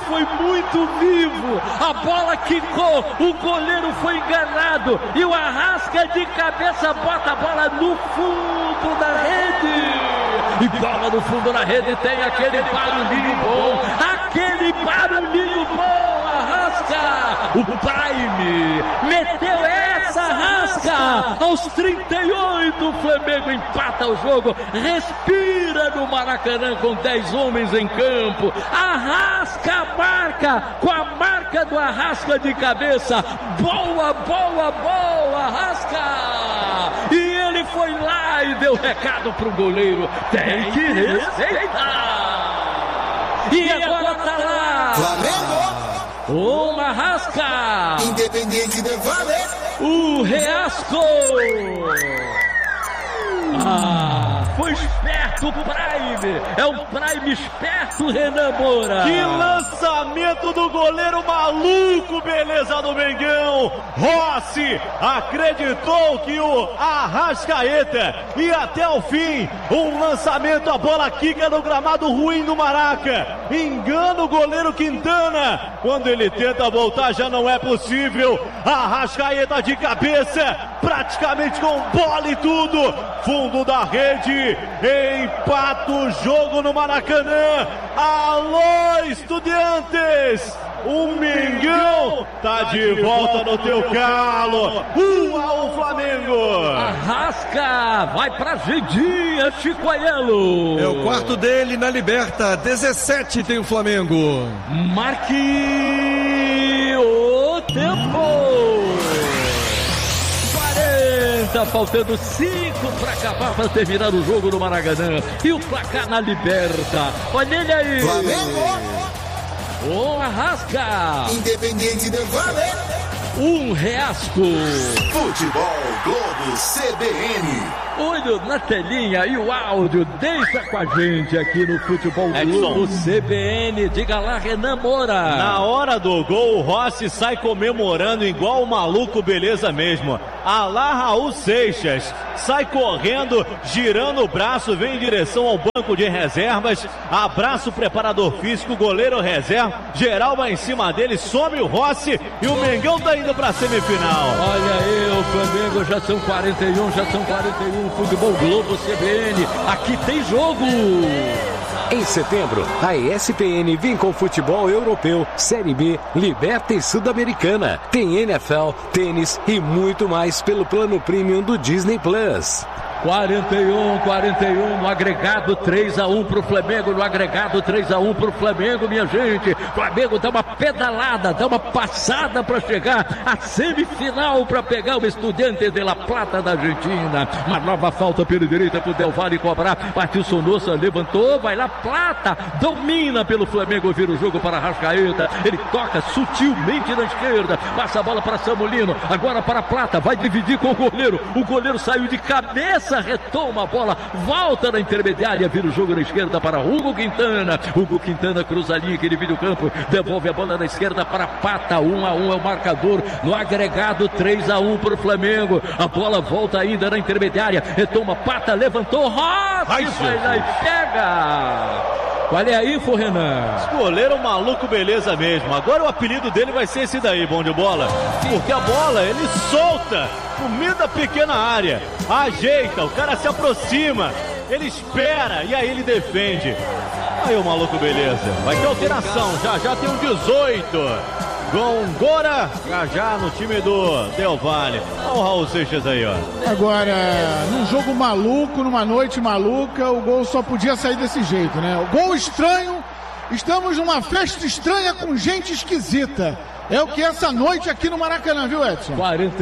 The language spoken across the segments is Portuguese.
foi muito vivo. A bola quicou, o goleiro foi enganado e o Arrasca de cabeça bota a bola no fundo da rede. E bola no fundo da rede, tem aquele barulhinho bom. Aquele barulhinho bom, Arrasca. O Prime meteu essa, Arrasca. Aos 38, o Flamengo empata o jogo. Respira no Maracanã com 10 homens em campo. Arrasca marca com a marca do Arrasca de cabeça. Boa, boa, boa, Arrasca. E ele foi lá e deu recado pro goleiro. Tem que respeitar. E agora tá lá. Flamengo. O Arrasca. Independente de Valer. O Reasco. Foi esperto o Prime. É um Prime esperto, Renan Moura. Que lançamento do goleiro maluco, beleza do Mengão. Rossi acreditou que o Arrascaeta ia até o fim. Um lançamento, a bola quica no gramado ruim do Maraca. Engana o goleiro Quintana. Quando ele tenta voltar já não é possível. Arrascaeta de cabeça, praticamente com bola e tudo. Fundo da rede. Empata o jogo no Maracanã. Alô, Estudiantes! O Mengão tá de volta no teu calo. 1-1 Flamengo. Arrasca vai pra Gendinha, Chico Aiello. É o quarto dele na Liberta. 17 tem o Flamengo. Marque o tempo. Faltando 5 para acabar, para terminar o jogo no Maracanã. E o placar na Liberta. Olha ele aí. Flamengo. O Arrasca. Independente de Valer. Um Reasco. Futebol Globo CBN. Olho na telinha e o áudio. Deixa com a gente aqui no Futebol Globo CBN. Diga lá, Renan Moura. Na hora do gol, o Rossi sai comemorando igual o maluco, beleza mesmo. Alá Raul Seixas sai correndo, girando o braço, vem em direção ao banco de reservas. Abraça o preparador físico, goleiro reserva. Geral vai em cima dele, some o Rossi e o Mengão tá indo pra semifinal. Olha aí, o Flamengo já são 41. Futebol Globo CBN, aqui tem jogo. Em setembro, a ESPN vem com futebol europeu, Série B, Liberta e Sul-Americana. Tem NFL, tênis e muito mais pelo plano premium do Disney Plus. 41, no agregado 3-1 pro Flamengo, no agregado 3-1 pro Flamengo, minha gente. Flamengo dá uma pedalada, dá uma passada para chegar à semifinal para pegar o Estudiantes de La Plata da Argentina. Uma nova falta pela direita pro Del Valle cobrar. Partiu Sonossa, levantou, vai lá, Plata, domina pelo Flamengo, vira o jogo para Arrascaeta. Ele toca sutilmente na esquerda, passa a bola para Samulino, agora para Plata, vai dividir com o goleiro saiu de cabeça, retoma a bola, volta na intermediária, vira o jogo na esquerda para Hugo Quintana cruza a linha, que divide o campo, devolve a bola na esquerda para Pata. 1-1 é o marcador, no agregado 3-1 para o Flamengo. A bola volta ainda na intermediária, retoma Pata, levantou, Rossi vai lá e pega. Olha é aí, Renan. Esse goleiro maluco, beleza mesmo. Agora o apelido dele vai ser esse daí, bom de bola. Porque a bola ele solta no meio da pequena área, ajeita, o cara se aproxima, ele espera e aí ele defende. Aí o maluco, beleza. Vai ter alteração, já tem um 18. Gongora, já no time do Del Valle. Olha o Raul Seixas aí, ó. Agora, num jogo maluco, numa noite maluca, o gol só podia sair desse jeito, né? O gol estranho, estamos numa festa estranha com gente esquisita. É o que é essa noite aqui no Maracanã, viu, Edson?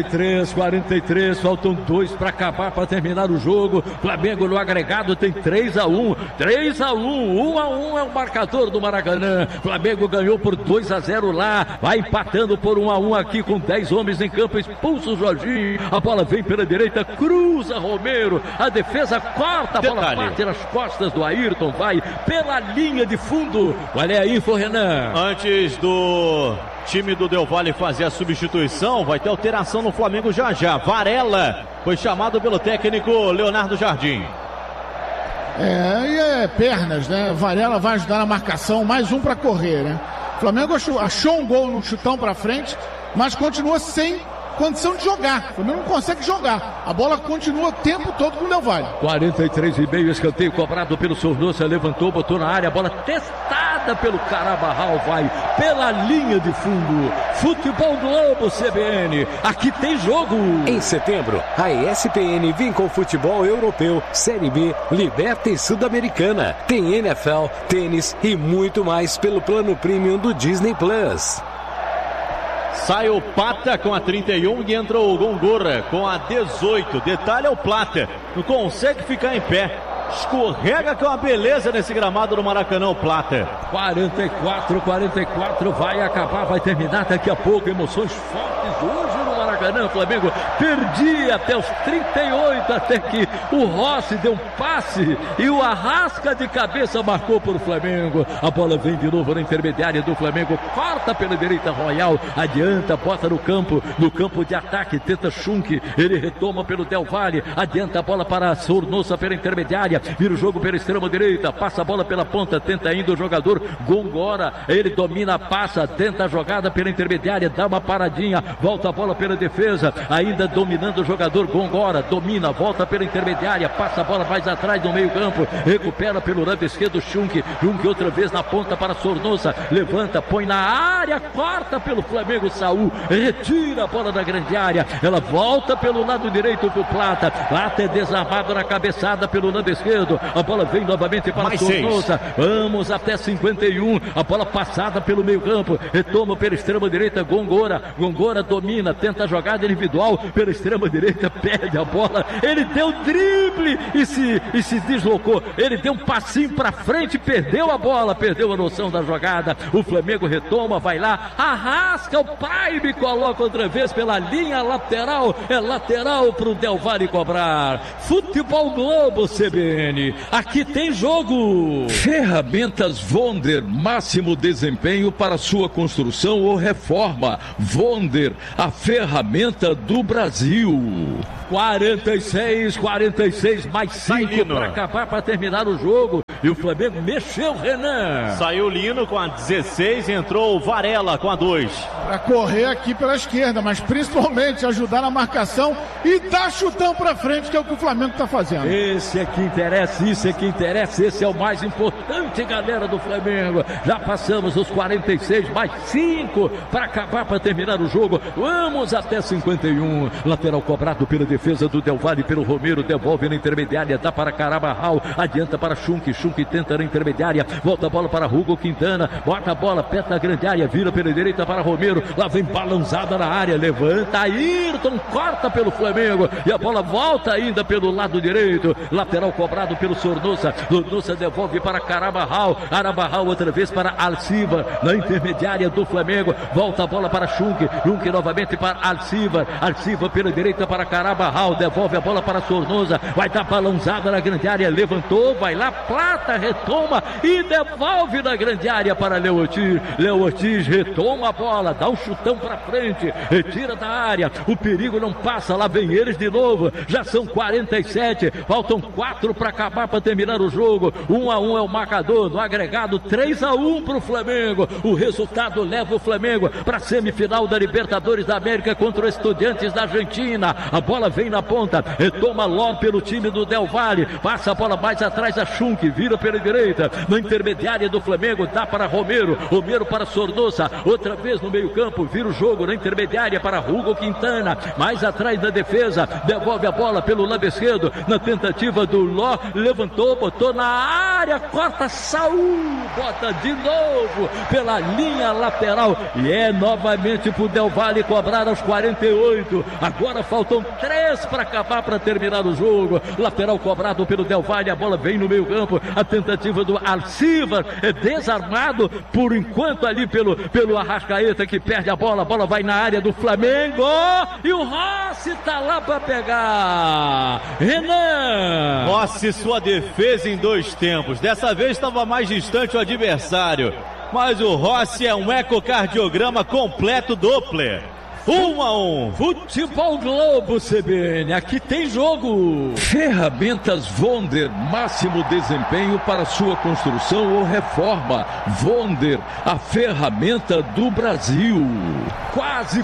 43, faltam 2 para acabar, para terminar o jogo. Flamengo no agregado tem 3-1, 1-1 é o marcador do Maracanã. Flamengo ganhou por 2-0 lá, vai empatando por 1-1 aqui com 10 homens em campo, expulso o Jorginho. A bola vem pela direita, cruza Romero, a defesa corta, a bola bate nas costas do Ayrton, vai pela linha de fundo. Olha aí, Renan. Antes do time do Del Valle fazer a substituição, vai ter alteração no Flamengo já. Varela foi chamado pelo técnico Leonardo Jardim. Pernas, né? Varela vai ajudar na marcação, mais um para correr, né? O Flamengo achou um gol no chutão para frente, mas continua sem condição de jogar. O Flamengo não consegue jogar. A bola continua o tempo todo com o Del Valle. 43,5, escanteio cobrado pelo Sornosa, levantou, botou na área, a bola testada pelo Carabarral, vai pela linha de fundo. Futebol Globo CBN, aqui tem jogo. Em setembro, a ESPN vem com futebol europeu, Série B, Liberta e Sul-Americana. Tem NFL, tênis e muito mais pelo plano premium do Disney Plus. Sai o Plata com a 31 e entra o Gongora com a 18. Detalhe é o Plata, não consegue ficar em pé. Escorrega com uma beleza nesse gramado do Maracanã, o Plata. 44, vai acabar, vai terminar daqui a pouco. Emoções fortes hoje no Maracanã. O Flamengo perdia até os 38, até que o Rossi deu um passe e o Arrasca de cabeça marcou para o Flamengo. A bola vem de novo na intermediária do Flamengo, corta pela direita Royal, adianta, bota no campo de ataque, tenta Schunk, ele retoma pelo Del Valle, adianta a bola para Sornosa pela intermediária, vira o jogo pela extrema direita, passa a bola pela ponta, tenta ainda o jogador Gongora, ele domina, passa, tenta a jogada pela intermediária, dá uma paradinha, volta a bola pela defesa, ainda dominando o jogador Gongora, domina, volta pela intermediária, passa a bola mais atrás no meio campo, recupera pelo lado esquerdo Schunk outra vez na ponta para Sornosa, levanta, põe na área, corta pelo Flamengo, Saul, retira a bola da grande área, ela volta pelo lado direito pro Plata é desarmado na cabeçada pelo lado esquerdo, a bola vem novamente para Sornosa, vamos até 51, a bola passada pelo meio campo, retoma pela extrema direita Gongora domina, tenta a jogada individual pela extrema direita, perde a bola, ele deu drible e se deslocou, ele deu um passinho para frente, perdeu a bola, perdeu a noção da jogada, o Flamengo retoma, vai lá, Arrasca, o Prime coloca outra vez pela linha lateral, é lateral pro Del Valle cobrar. Futebol Globo CBN, aqui tem jogo. Ferramentas Vonder, máximo desempenho para sua construção ou reforma. Vonder, a ferramenta do Brasil. 46, mais 5 para acabar, para terminar o jogo. E o Flamengo mexeu, Renan. Saiu o Lino com a 16, entrou o Varela com a 2. Para correr aqui pela esquerda, mas principalmente ajudar na marcação e dar chutão para frente, que é o que o Flamengo está fazendo. Esse é que interessa, isso é que interessa, esse é o mais importante, galera do Flamengo. Já passamos os 46, mais 5 para acabar, para terminar o jogo. Vamos até 51. Lateral cobrado pela defesa do Del Valle, pelo Romero, devolve na intermediária, dá para Carabarral, adianta para Schunk tenta na intermediária, volta a bola para Hugo Quintana, bota a bola perto da grande área, vira pela direita para Romero, lá vem balançada na área, levanta, Ayrton corta pelo Flamengo, e a bola volta ainda pelo lado direito, lateral cobrado pelo Sornosa devolve para Carabarral outra vez para Alcivar, na intermediária do Flamengo, volta a bola para Schunk novamente para Alcivar pela direita para Carabarral, devolve a bola para Sornosa, vai dar balançada na grande área, levantou, vai lá, Plata retoma e devolve na grande área para Léo Ortiz retoma a bola, dá um chutão para frente, retira da área, o perigo não passa, lá vem eles de novo, já são 47, faltam 4 para acabar, para terminar o jogo, 1-1 é o marcador, no agregado 3-1 para o Flamengo, o resultado leva o Flamengo para a semifinal da Libertadores da América contra os Estudiantes da Argentina, a bola vem na ponta, retoma Ló pelo time do Del Valle, passa a bola mais atrás a Schunk, vira pela direita, na intermediária do Flamengo, dá para Romero para Sornosa, outra vez no meio campo, vira o jogo na intermediária para Hugo Quintana, mais atrás da defesa, devolve a bola pelo lado esquerdo, na tentativa do Ló, levantou, botou na área, corta, Saul, bota de novo pela linha lateral, e é novamente pro Del Valle cobrar aos 48, agora faltam 3 para acabar, para terminar o jogo, lateral cobrado pelo Del Valle, a bola vem no meio campo, a tentativa do Alcivar é desarmado por enquanto ali pelo Arrascaeta, que perde a bola vai na área do Flamengo e o Rossi tá lá para pegar. Renan Rossi, sua defesa em 2 tempos, dessa vez estava mais distante o adversário, mas o Rossi é um ecocardiograma completo Doppler. 1-1. Futebol Globo CBN, aqui tem jogo. Ferramentas Vonder, máximo desempenho para sua construção ou reforma. Vonder, a ferramenta do Brasil. Quase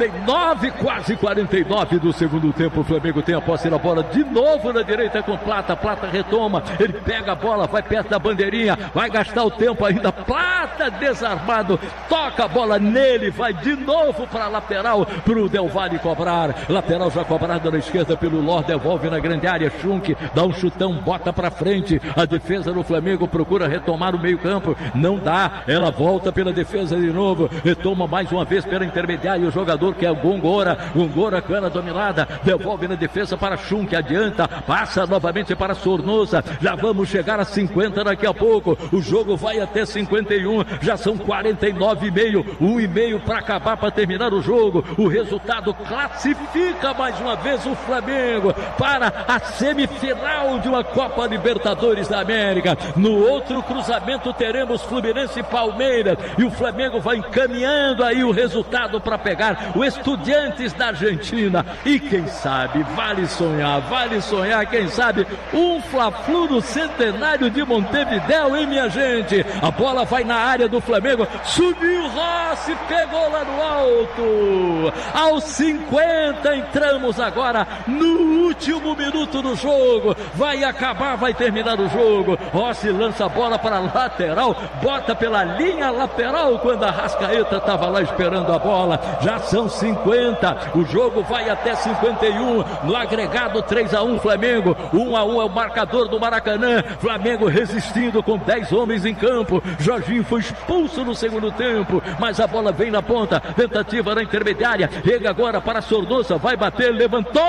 49 do segundo tempo. O Flamengo tem a posse da bola de novo na direita com Plata. Plata retoma, ele pega a bola, vai perto da bandeirinha, vai gastar o tempo ainda. Plata desarmado, toca a bola nele, vai de novo para a lateral, para o Del Valle cobrar. Lateral já cobrada na esquerda pelo Lor, devolve na grande área. Schunk dá um chutão, bota para frente. A defesa do Flamengo procura retomar o meio campo, não dá, ela volta pela defesa de novo, retoma mais uma vez pela intermediária. O jogador que é o Gongora, cana dominada, devolve na defesa para Schunk, adianta, passa novamente para Sornosa. Já vamos chegar a 50 daqui a pouco. O jogo vai até 51, já são 49,5, 1,5 para acabar, para terminar o jogo. O resultado classifica mais uma vez o Flamengo para a semifinal de uma Copa Libertadores da América. No outro cruzamento teremos Fluminense e Palmeiras, e o Flamengo vai encaminhando aí o resultado para pegar o Estudiantes da Argentina. E quem sabe, vale sonhar, quem sabe um Fla-Flu no Centenário de Montevidéu, hein, minha gente? A bola vai na área do Flamengo, subiu Rossi, pegou lá no alto. Aos 50 entramos agora no último minuto do jogo. Vai acabar, vai terminar o jogo. Rossi lança a bola para a lateral, bota pela linha lateral quando a Arrascaeta estava lá esperando a bola. Já são 50, o jogo vai até 51, no agregado 3-1 Flamengo, 1-1 é o marcador do Maracanã. Flamengo resistindo com 10 homens em campo. Jorginho foi expulso no segundo tempo, mas a bola vem na ponta, tentativa na intermediária, chega agora para Sornosa, vai bater, levantou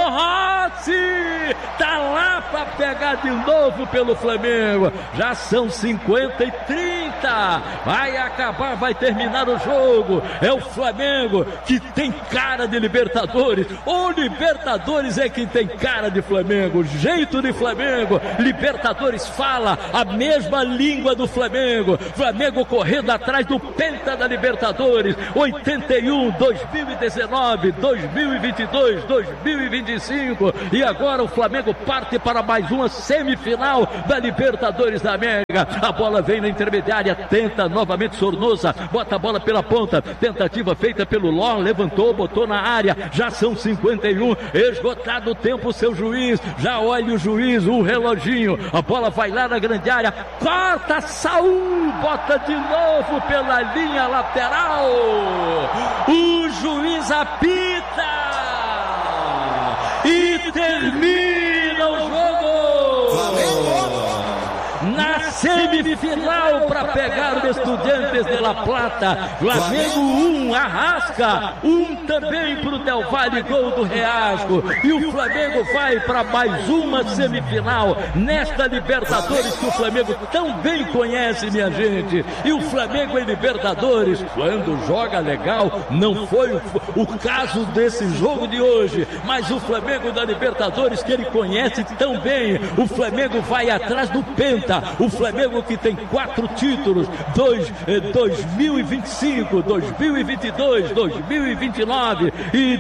Rossi, tá lá para pegar de novo pelo Flamengo. Já são 50 e 30, vai acabar, vai terminar o jogo. É o Flamengo que tem cara de Libertadores. O Libertadores é que tem cara de Flamengo, jeito de Flamengo. Libertadores fala a mesma língua do Flamengo. Flamengo correndo atrás do penta da Libertadores, 81, 2019, 2022, 2025, e agora o Flamengo parte para mais uma semifinal da Libertadores da América. A bola vem na intermediária, tenta novamente Sornosa, bota a bola pela ponta, tentativa feita pelo Ló, levantou, botou na área. Já são 51, esgotado o tempo, seu juiz, já olha o juiz, o reloginho, a bola vai lá na grande área, corta, Saul, bota de novo pela linha lateral. O juiz apita e termina o jogo. Na semifinal para pegar o Estudiantes de La Plata. Flamengo 1, Arrasca 1 também para o Del Valle, gol do Reasco. E o Flamengo vai para mais uma semifinal nesta Libertadores que o Flamengo tão bem conhece, minha gente. E o Flamengo em Libertadores, quando joga legal, não foi o caso desse jogo de hoje, mas o Flamengo da Libertadores que ele conhece tão bem. O Flamengo vai atrás do penta. O Flamengo que tem 4 títulos, 2025, 2022, 2029 e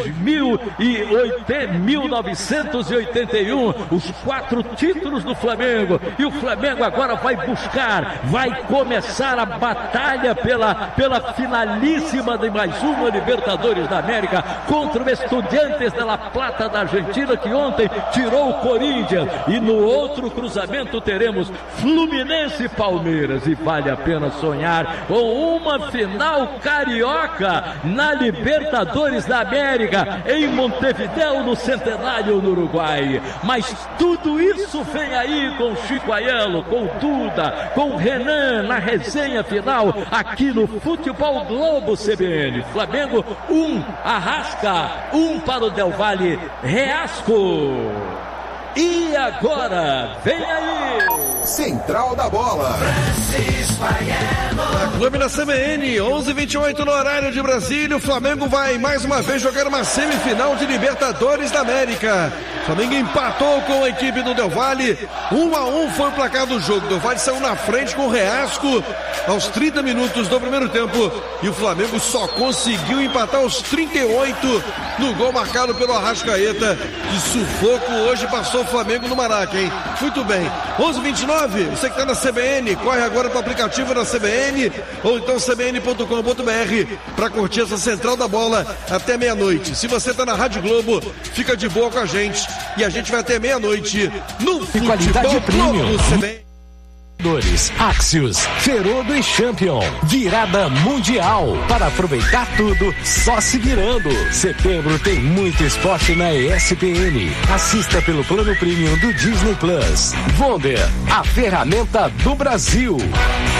1981, os 4 títulos do Flamengo. E o Flamengo agora vai buscar, vai começar a batalha pela finalíssima de mais uma Libertadores da América contra o Estudiantes de La Plata da Argentina, que ontem tirou o Corinthians. E no outro cruzamento teremos Fluminense e Palmeiras, e vale a pena sonhar com uma final carioca na Libertadores da América em Montevidéu, no Centenário, no Uruguai. Mas tudo isso vem aí com Chico Aiello, com Duda, com Renan na resenha final aqui no Futebol Globo CBN. Flamengo 1, Arrasca 1 para o Del Valle, Reasco. E agora, vem aí! Central da Bola. A Clube na CBN, 11h28 no horário de Brasília. O Flamengo vai mais uma vez jogar uma semifinal de Libertadores da América. Flamengo empatou com a equipe do Del Valle. 1-1 foi o placar do jogo. Del Valle saiu na frente com o Reasco aos 30 minutos do primeiro tempo. E o Flamengo só conseguiu empatar aos 38 no gol marcado pelo Arrascaeta. De sufoco hoje passou o Flamengo no Maraca, hein? Muito bem. 11h29, você que está na CBN, corre agora para o aplicativo da CBN ou então cbn.com.br para curtir essa Central da Bola até meia-noite. Se você está na Rádio Globo, fica de boa com a gente e a gente vai até meia-noite no Qualidade Futebol Premium. CBN. Axios, Ferodo e Champion, virada mundial. Para aproveitar tudo, só se virando. Setembro tem muito esporte na ESPN. Assista pelo plano premium do Disney Plus. Wonder, a ferramenta do Brasil.